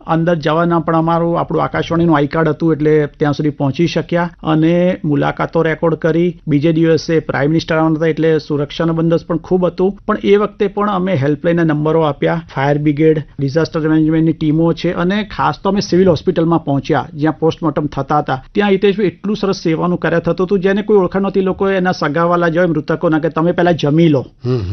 અંદર જવાના પણ આપણું આકાશવાણીનું આઈ કાર્ડ હતું એટલે ત્યાં સુધી પહોંચી શક્યા અને મુલાકાતો રેકોર્ડ કરી. બીજે દિવસે પ્રાઇમ મિનિસ્ટર આવવાના હતા એટલે સુરક્ષાનો બંદોબસ્ત પણ ખૂબ હતું. પણ એ વખતે પણ અમે હેલ્પલાઇનના નંબરો આપ્યા. ફાયર બ્રિગેડ, ડિઝાસ્ટર મેનેજમેન્ટની ટીમો છે અને ખાસ તો અમે સિવિલ હોસ્પિટલમાં પહોંચ્યા જ્યાં પોસ્ટમોર્ટમ થતા હતા. ત્યાં હિતેશભાઈ એટલું સરસ સેવાનું કાર્ય થતું હતું જેને કોઈ ઓળખાણ નહોતી. લોકો એના સગાવાલા જોઈ મૃતકોના કે તમે પહેલા જમી લો,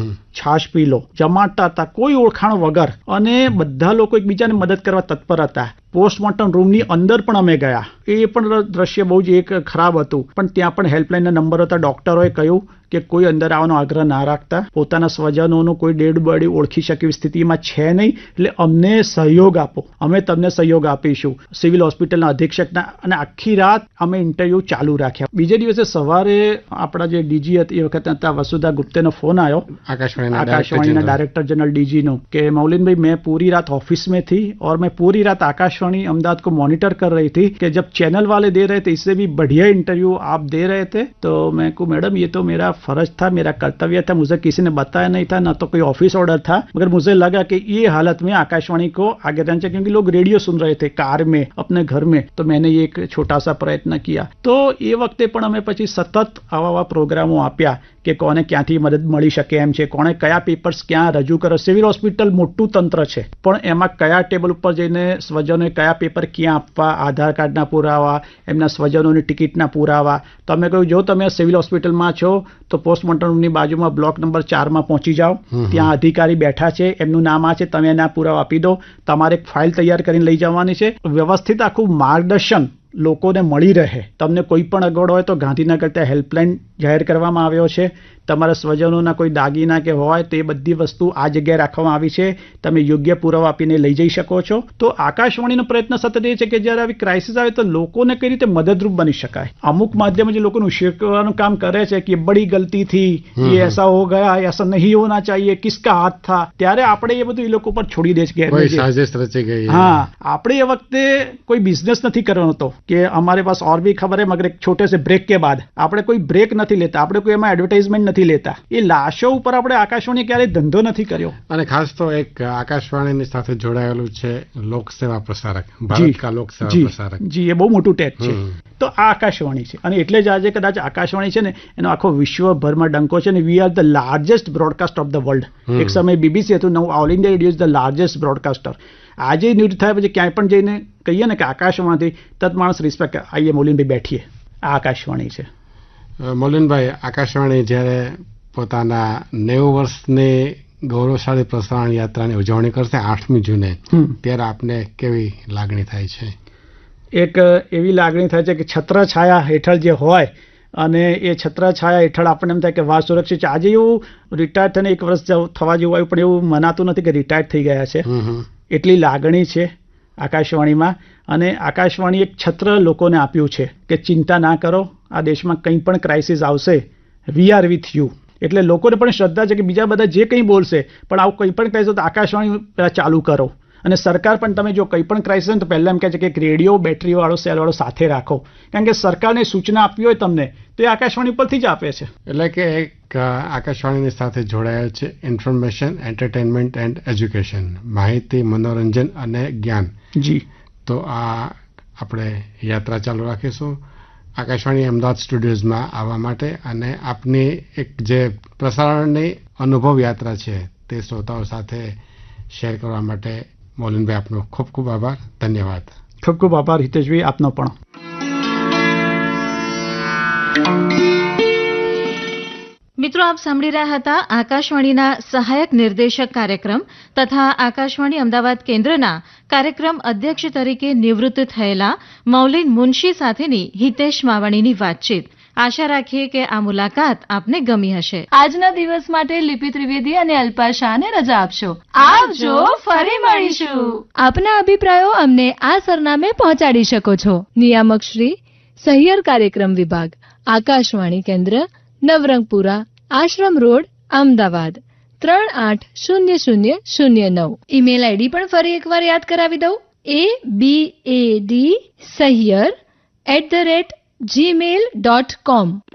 છાશ પી લો, જમાડતા હતા કોઈ ઓળખાણ વગર અને બધા લોકો એકબીજાને મદદ કરવા તત્પર હતા. પોસ્ટમોર્ટમ રૂમની અંદર પણ અમે ગયા. એ પણ દ્રશ્ય બહુ જ એક ખરાબ હતું. પણ ત્યાં પણ હેલ્પલાઇનના નંબર હતા. ડોક્ટરોએ કહ્યું કે કોઈ અંદર આવવાનો આગ્રહ ના રાખતા. પોતાના સ્વજનોનું કોઈ ડેડ બોડી ઓળખી શકે એવી સ્થિતિમાં છે નહીં એટલે અમને સહયોગ આપો, અમે તમને સહયોગ આપીશું. સિવિલ હોસ્પિટલના અધિક્ષકના અને આખી રાત અમે ઇન્ટરવ્યૂ ચાલુ રાખ્યા. બીજે દિવસે સવારે આપણા જે ડીજી હતી એ વખતે હતા વસુધા ગુપ્તેનો ફોન આવ્યો, Akashvani director general DG no, कि मौलिन भाई मैं पूरी रात ऑफिस में थी और मैं पूरी रात आकाशवाणी अहमदाबाद को मॉनिटर कर रही थी कि जब चैनल वाले दे रहे थे इससे भी बढ़िया इंटरव्यू आप दे रहे थे. तो मैं को मैडम ये तो मेरा फर्ज था, मेरा कर्तव्य था, मुझे किसी ने बताया नहीं था, ना तो कोई ऑफिस ऑर्डर था, मगर मुझे लगा कि ये हालत में आकाशवाणी को आगे रहना चाहिए क्योंकि लोग रेडियो सुन रहे थे कार में अपने घर में. तो मैंने ये एक छोटा सा प्रयत्न किया. तो એ વખતે પણ અમે પછી સતત આવા પ્રોગ્રામો આપ્યા કે કોને ક્યાંથી મદદ મળી શકે એમ છે, કોણે કયા પેપર્સ ક્યાં રજૂ કરો. સિવિલ હોસ્પિટલ મોટું તંત્ર છે પણ એમાં કયા ટેબલ ઉપર જઈને સ્વજનોએ કયા પેપર ક્યાં આપવા, આધાર કાર્ડના પુરાવા, એમના સ્વજનોની ટિકિટના પુરાવા. તમે કહ્યું જો તમે સિવિલ હોસ્પિટલમાં છો તો પોસ્ટમોર્ટમની બાજુમાં બ્લોક નંબર 4માં પહોંચી જાઓ, ત્યાં અધિકારી બેઠા છે, એમનું નામ આ છે, તમે એના પુરાવા આપી દો, તમારે એક ફાઇલ તૈયાર કરીને લઈ જવાની છે. વ્યવસ્થિત આખું માર્ગદર્શન લોકોને મળી રહે. તમને કોઈ પણ અગવડ હોય તો ગાંધીનગર ત્યાં હેલ્પલાઇન જાહેર કરવામાં આવ્યો છે. તમારા સ્વજનોના કોઈ દાગીના કે હોય તો એ બધી વસ્તુ આ જગ્યાએ રાખવામાં આવી છે. તમે યોગ્ય પુરાવા આપીને લઈ જઈ શકો છો. તો આકાશવાણીનો પ્રયત્ન સતત એ છે કે જ્યારે આવી ક્રાઇસિસ આવે તો લોકોને કઈ રીતે મદદરૂપ બની શકાય. અમુક માધ્યમો જે લોકોનું શીખવાનું કામ કરે છે કે બડી ગલતી થી, ये ऐसा हो गया, ऐसा नहीं होना चाहिए, किसका हाथ था, ત્યારે આપણે એ બધું એ લોકો પર છોડી દે છે કે સાજિશ રચી ગઈ. હા, આપણે એ વખતે કોઈ બિઝનેસ નથી કરવાનો હતો કે हमारे पास और भी खबर है मगर एक छोटे से ब्रेक के बाद આપણે કોઈ બ્રેક નથી લેતા, આપણે કોઈ એમાં એડવર્ટાઇઝમેન્ટ નથી લેતા. એ લાશો ઉપર આપણે આકાશવાણી ક્યારેય ધંધો નથી કર્યો. અને ખાસ તો એક આકાશવાણીની સાથે જોડાયેલું છે લોકસેવા પ્રસારક, ભારત કા લોકસેવા પ્રસારક. જી, એ બહુ મોટું ટેગ છે. તો આ આકાશવાણી છે અને એટલે જ આજે કદાચ આકાશવાણી છે ને એનો આખો વિશ્વભરમાં ડંકો છે ને we are the largest broadcast of the world. એક સમય બીબીસી હતું, નવું all India radio is the largest broadcaster. આજે નિવૃત્ત થયા પછી ક્યાંય પણ જઈને કહીએ ને કે આકાશવાણીથી તત માણસ રિસ્પેક્ટ, આઈએ મોલિનભાઈ બેઠીએ, આ આકાશવાણી છે. મોલિનભાઈ, આકાશવાણી જ્યારે પોતાના 90 વર્ષની ગૌરવશાળી પ્રસારણ યાત્રાની ઉજવણી કરશે 8મી જૂને, ત્યારે આપને કેવી લાગણી થાય છે? એક એવી લાગણી થાય છે કે છત્રછાયા હેઠળ જે હોય અને એ છત્રછાયા હેઠળ આપણને એમ થાય કે વાહ સુરક્ષિત છે. આજે એવું રિટાયર થઈને 1 વર્ષ થવા જેવું આવ્યું પણ એવું મનાતું નથી કે રિટાયર થઈ ગયા છે. એટલી લાગણી છે આકાશવાણીમાં. અને આકાશવાણી એક છત્ર લોકોને આપ્યું છે કે ચિંતા ના કરો, આ દેશમાં કંઈ પણ ક્રાઇસિસ આવશે, વી આર વિથ યુ. એટલે લોકોને પણ શ્રદ્ધા છે કે બીજા બધા જે કંઈ બોલશે પણ આવું કંઈ પણ ક્રાઇસિસ તો આકાશવાણી પહેલાં ચાલુ કરો. અને સરકાર પણ તમે જો કંઈ પણ ક્રાઇસિસ તો પહેલાં એમ કહે છે કે એક રેડિયો બેટરીવાળો સેલવાળો સાથે રાખો, કારણ કે સરકારને સૂચના આપવી હોય તમને તો એ આકાશવાણી પરથી જ આપે છે. એટલે કે એક આકાશવાણીની સાથે જોડાયેલ છે ઇન્ફોર્મેશન, એન્ટરટેનમેન્ટ એન્ડ એજ્યુકેશન, માહિતી, મનોરંજન અને જ્ઞાન. જી. તો આ આપણે યાત્રા ચાલુ રાખીશું આકાશવાણી અમદાવાદ સ્ટુડિયોઝમાં આવવા માટે, અને આપની એક જે પ્રસારણની અનુભવ યાત્રા છે તે શ્રોતાઓ સાથે શેર કરવા માટે મોલિનભાઈ આપનો ખૂબ ખૂબ આભાર. ધન્યવાદ. ખૂબ ખૂબ આભાર હિતેશભાઈ, આપનો પણ. મિત્રો, આપ સાંભળી રહ્યા હતા આકાશવાણીના સહાયક નિર્દેશક કાર્યક્રમ તથા આકાશવાણી અમદાવાદ કેન્દ્રના કાર્યક્રમ અધ્યક્ષ તરીકે નિવૃત્ત થયેલા મૌલિન મુનશી સાથેની હિતેશ માવાણીની વાતચીત. આશા રાખીએ કે આ મુલાકાત આપને ગમી હશે. આજના દિવસ માટે લિપિ ત્રિવેદી અને અલ્પા શાહને રજા આપશો. આવજો, ફરી મળીશું. આપના અભિપ્રાયો અમને આ સરનામે પહોંચાડી શકો છો. નિયામક શ્રી, સહિયર કાર્યક્રમ વિભાગ, આકાશવાણી કેન્દ્ર, નવરંગપુરા, આશ્રમ રોડ, અમદાવાદ 380009. ઈમેલ આઈડી પણ ફરી એકવાર યાદ કરાવી દઉં, abadsahyar@gmail.com.